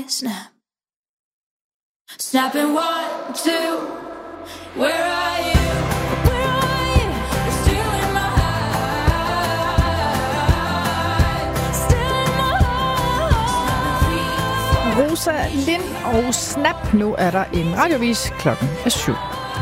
snap? Snapping 1, 2, where are you? Where are you? You're still in my heart. Still in my heart. Rosa Lind og Snap. Nu er der en radiovis. Klokken er 7.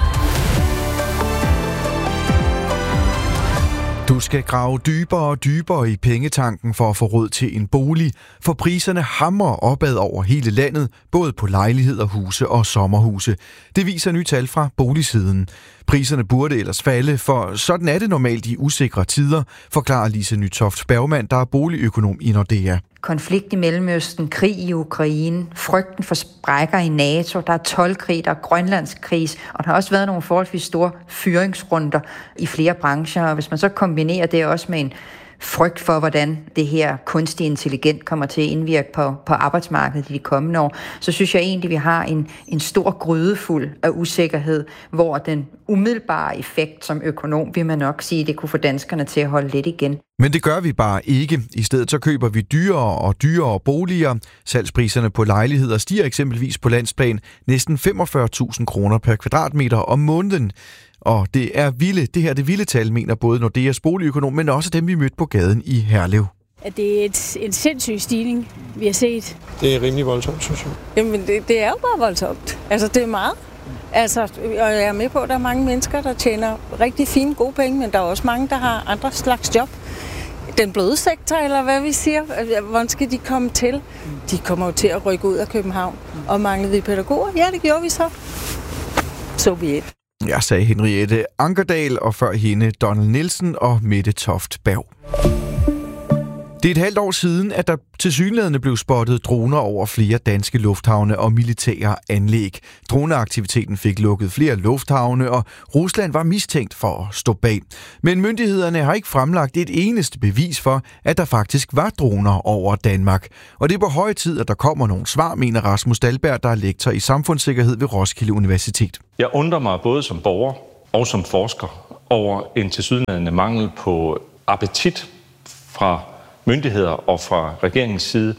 Du skal grave dybere og dybere i pengetanken for at få råd til en bolig, for priserne hamrer opad over hele landet, både på lejligheder, huse og sommerhuse. Det viser nye tal fra Boligsiden. Priserne burde ellers falde, for sådan er det normalt i usikre tider, forklarer Lise Nytoft Bergmann, der er boligøkonom i Nordea. Konflikt i Mellemøsten, krig i Ukraine, frygten for sprækker i NATO, der er toldkrig, der er grønlandskris, og der har også været nogle forholdsvis store fyringsrunder i flere brancher. Og hvis man så kombinerer det også med en frygt for, hvordan det her kunstig intelligens kommer til at indvirke på arbejdsmarkedet i de kommende år, så synes jeg egentlig, at vi har en stor grydefuld af usikkerhed, hvor den umiddelbare effekt som økonom, vil man nok sige, det kunne få danskerne til at holde lidt igen. Men det gør vi bare ikke. I stedet så køber vi dyrere og dyrere boliger. Salgspriserne på lejligheder stiger eksempelvis på landsplan næsten 45.000 kroner per kvadratmeter om måneden. Og det er vilde tal, mener både Nordeas boligøkonom, men også dem, vi mødte på gaden i Herlev. Det er en sindssyg stigning, vi har set. Det er rimelig voldsomt, synes jeg. Jamen, det er jo bare voldsomt. Altså, det er meget. Altså, og jeg er med på, at der er mange mennesker, der tjener rigtig fine, gode penge, men der er også mange, der har andre slags job. Den bløde sektor, eller hvad vi siger, hvordan skal de komme til? De kommer jo til at rykke ud af København. Og manglede vi pædagoger? Ja, det gjorde vi så. Så vi et. Jeg sagde Henriette Ankerdal, og før hende Donald Nielsen og Mette Toft Berg. Det er et halvt år siden, at der tilsyneladende blev spottet droner over flere danske lufthavne og militære anlæg. Droneaktiviteten fik lukket flere lufthavne, og Rusland var mistænkt for at stå bag. Men myndighederne har ikke fremlagt et eneste bevis for, at der faktisk var droner over Danmark. Og det er på høje tid, at der kommer nogle svar, mener Rasmus Dahlberg, der er lektor i samfundssikkerhed ved Roskilde Universitet. Jeg undrer mig både som borger og som forsker over en tilsyneladende mangel på appetit fra myndigheder og fra regeringens side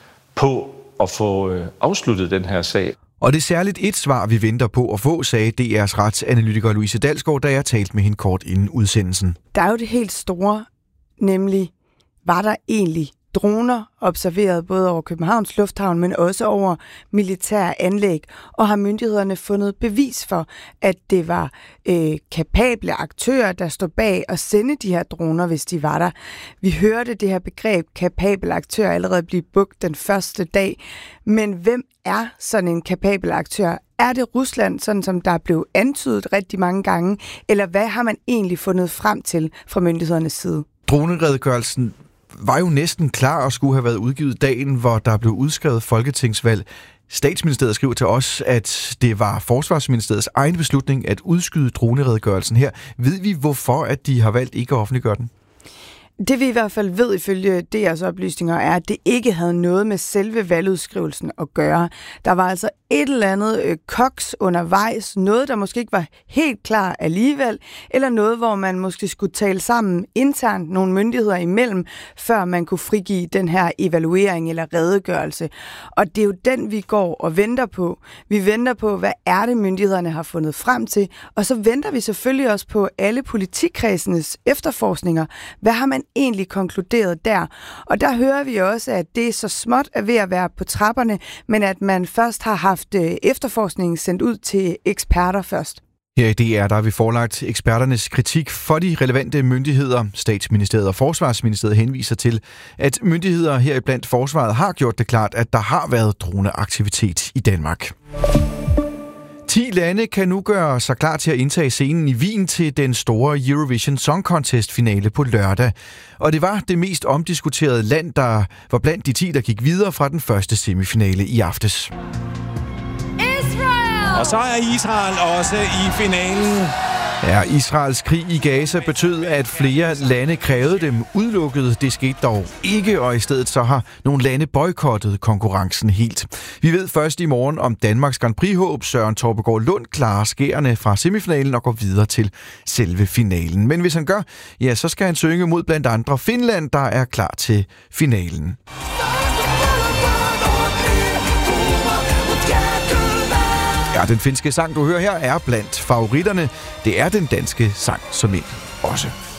på at få afsluttet den her sag. Og det er særligt et svar, vi venter på at få, sagde DR's retsanalytiker Louise Dalsgaard, da jeg talte med hende kort inden udsendelsen. Der er jo det helt store, nemlig var der egentlig droner observeret både over Københavns Lufthavn, men også over militære anlæg, og har myndighederne fundet bevis for, at det var kapable aktører, der stod bag at sende de her droner, hvis de var der. Vi hørte det her begreb kapable aktør allerede blive brugt den første dag, men hvem er sådan en kapabel aktør? Er det Rusland, sådan som der blev antydet rigtig mange gange, eller hvad har man egentlig fundet frem til fra myndighedernes side? Droneredegørelsen var jo næsten klar og skulle have været udgivet dagen, hvor der blev udskrevet folketingsvalg. Statsministeriet skriver til os, at det var Forsvarsministeriets egen beslutning at udskyde droneredegørelsen her. Ved vi, hvorfor at de har valgt ikke at offentliggøre den? Det vi i hvert fald ved ifølge DR's oplysninger er, at det ikke havde noget med selve valgudskrivelsen at gøre. Der var altså et eller andet koks undervejs, noget der måske ikke var helt klar alligevel, eller noget, hvor man måske skulle tale sammen internt nogle myndigheder imellem, før man kunne frigive den her evaluering eller redegørelse. Og det er jo den, vi går og venter på. Vi venter på, hvad er det, myndighederne har fundet frem til, og så venter vi selvfølgelig også på alle politikredsenes efterforskninger. Hvad har man egentlig konkluderet der? Og der hører vi også, at det så småt er ved at være på trapperne, men at man først har haft efterforskningen sendt ud til eksperter først. Her i DR der har vi forelagt eksperternes kritik for de relevante myndigheder. Statsministeriet og Forsvarsministeriet henviser til, at myndigheder heriblandt forsvaret har gjort det klart, at der har været droneaktivitet i Danmark. 10 lande kan nu gøre sig klar til at indtage scenen i Wien til den store Eurovision Song Contest-finale på lørdag. Og det var det mest omdiskuterede land, der var blandt de 10, der gik videre fra den første semifinale i aftes. Og så er Israel også i finalen. Ja, Israels krig i Gaza betød, at flere lande krævede dem udelukket. Det skete dog ikke, og i stedet så har nogle lande boykottet konkurrencen helt. Vi ved først i morgen, om Danmarks Grand Prix-håb Søren Torpegaard Lund klarer skærene fra semifinalen og går videre til selve finalen. Men hvis han gør, ja, så skal han synge mod blandt andre Finland, der er klar til finalen. Ja, den finske sang, du hører her, er blandt favoritterne. Det er den danske sang som en også.